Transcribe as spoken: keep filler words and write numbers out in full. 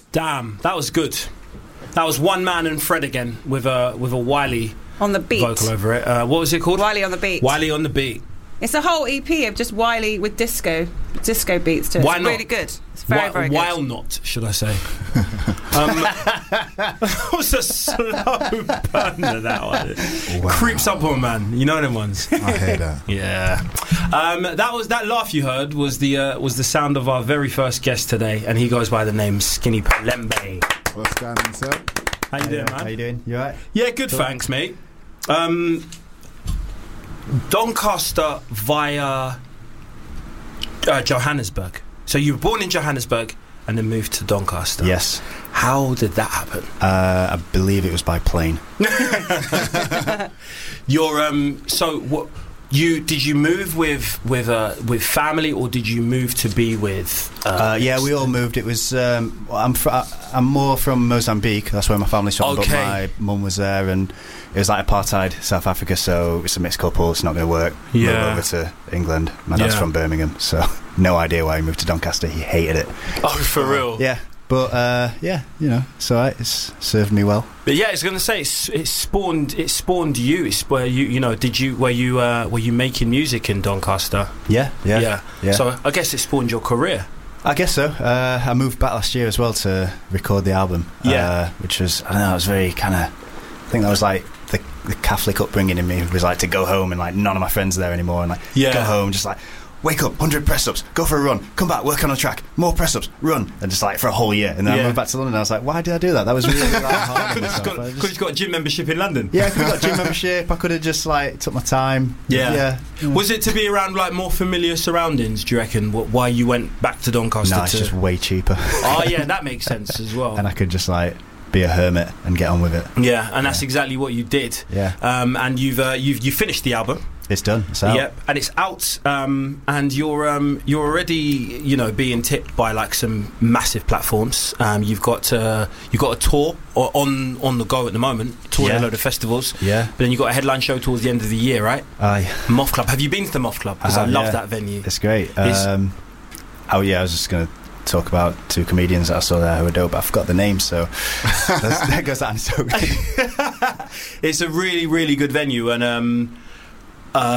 Damn, that was good. That was One Man and Fred again with a with a Wiley on the beat vocal over it. Uh, what was it called? Wiley on the beat. Wiley on the beat. It's a whole E P of just Wiley with disco, disco beats to it. Why it's not? really good. It's very, Why, very good. While not, should I say? um, that was a slow burner, that one. Wow. Creeps up on man. You know them ones. I hear that. Yeah. Um, that was that laugh you heard was the uh, was the sound of our very first guest today, and he goes by the name Skinny Palembe. What's going on, sir? How you Hey, doing, uh, man? How you doing? You alright? Yeah, good. Cool. Thanks, mate. Um, Doncaster via uh, Johannesburg. So you were born in Johannesburg and then moved to Doncaster. Yes. How did that happen? Uh, I believe it was by plane. You're um. So what? You did you move with with uh, with family, or did you move to be with? Uh, Uh, yeah, we all moved. It was. Um, I'm. Fr- I'm more from Mozambique. That's where my family's from. Okay. But my mum was there, and it was like apartheid South Africa. So it's a mixed couple. It's not going to work. Yeah. Move over to England. My dad's Yeah. from Birmingham, so no idea why he moved to Doncaster. He hated it. Oh, for real? Yeah. But uh, yeah, you know, it's alright. It's served me well. But yeah, I was going to say it's it spawned it spawned you. It's where you you know did you were you uh, were you making music in Doncaster? Yeah, yeah, yeah. yeah. So I guess it spawned your career. I guess so. Uh, I moved back last year as well to record the album. Yeah. Uh, which was, I don't know, it was very kind of, I think that was like the, the Catholic upbringing in me was like to go home and like none of my friends are there anymore and like Yeah. go home just like wake up, one hundred press ups, go for a run, come back, work on a track, more press ups, run, and just like for a whole year. And then Yeah. I moved back to London and I was like, why did I do that? That was really like, hard on myself. I Because just- you've got a gym membership in London. Yeah, I could have got gym membership. I could have just like took my time. Yeah. yeah. yeah. Was it to be around like more familiar surroundings? Do you reckon? Wh- why you went back to Doncaster? No, it's to... just way cheaper. Oh yeah, that makes sense as well. And I could just like be a hermit and get on with it. Yeah, and that's Yeah. exactly what you did. Yeah. Um, and you've uh, you've you finished the album. It's done. It's out. Yep, and it's out. Um, and you're um, you're already you know being tipped by like some massive platforms. Um, you've got uh, you've got a tour or on on the go at the moment. Touring Yeah. a load of festivals. Yeah. But then you've got a headline show towards the end of the year, right? Aye. Moth Club. Have you been to the Moth Club? Because I, have, love yeah. that venue. It's great. It's- Um, oh yeah, I was just going to talk about two comedians that I saw there who were dope, but I forgot the names, so that's, there goes that anecdote. It's a really really good venue, and um,